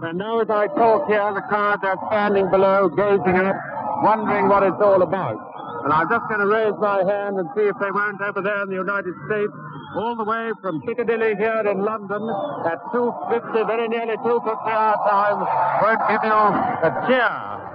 And now as I talk here, the crowd, they're standing below, gazing up, wondering what it's all about. And I'm just going to raise my hand and see if they weren't over there in the United States, all the way from Piccadilly here in London at 2:50, very nearly 2:50 our time, won't give you a cheer.